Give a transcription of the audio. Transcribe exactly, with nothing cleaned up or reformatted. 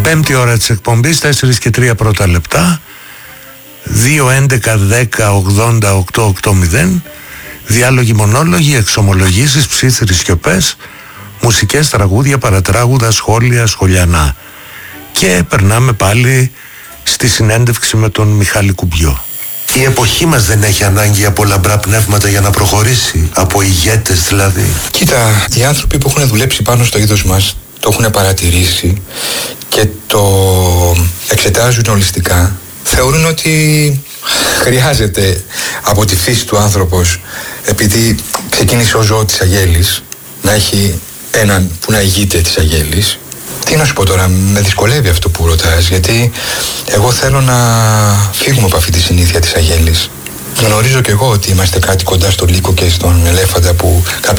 Πέμπτη ώρα της εκπομπής, τέσσερα και τρία πρώτα λεπτά, δύο έντεκα δέκα ογδόντα οκτώ ογδόντα. Διάλογοι, μονόλογοι, εξομολογήσεις, ψήθυροι, σιωπές, μουσικές, τραγούδια, παρατράγουδα, σχόλια, σχολιανά. Και περνάμε πάλι στη συνέντευξη με τον Μιχάλη Κουμπιό. Η εποχή μας δεν έχει ανάγκη από λαμπρά πνεύματα για να προχωρήσει, από ηγέτες δηλαδή? Κοίτα, οι άνθρωποι που έχουν δουλέψει πάνω στο είδος μας το έχουν παρατηρήσει και το εξετάζουν ολιστικά. Θεωρούν ότι χρειάζεται από τη φύση του άνθρωπος, επειδή ξεκίνησε ως ζώο της αγέλης, να έχει έναν που να ηγείται της αγέλης. Τι να σου πω τώρα, με δυσκολεύει αυτό που ρωτάς, γιατί εγώ θέλω να φύγουμε από αυτή τη συνήθεια της αγέλης. Γνωρίζω κι εγώ ότι είμαστε κάτι κοντά στο λύκο και στον ελέφαντα που κάποιοι